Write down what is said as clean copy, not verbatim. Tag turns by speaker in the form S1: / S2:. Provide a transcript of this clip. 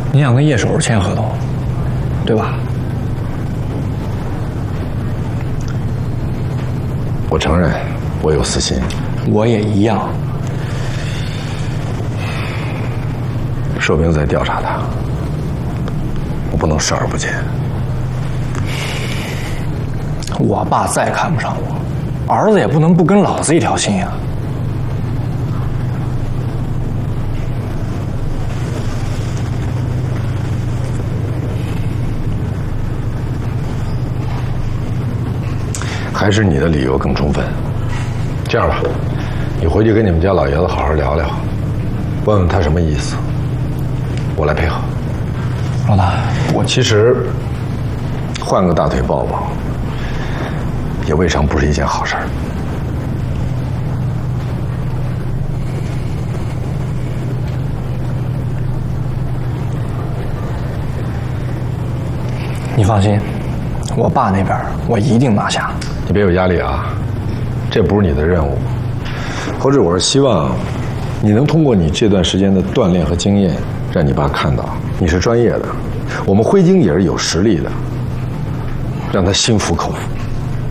S1: 你想跟叶守签合同，对吧？
S2: 我承认，我有私心。
S1: 我也一样。
S2: 寿兵在调查他，我不能视而不见。
S1: 我爸再看不上我，儿子也不能不跟老子一条心呀。
S2: 还是你的理由更充分。这样吧，你回去跟你们家老爷子好好聊聊，问问他什么意思，我来配合。
S1: 老大，
S2: 我其实换个大腿抱抱，也未尝不是一件好事儿。
S1: 你放心，我爸那边我一定拿下。
S2: 你别有压力啊，这不是你的任务。侯志，我是希望你能通过你这段时间的锻炼和经验，让你爸看到你是专业的，我们辉京也是有实力的，让他心服口服。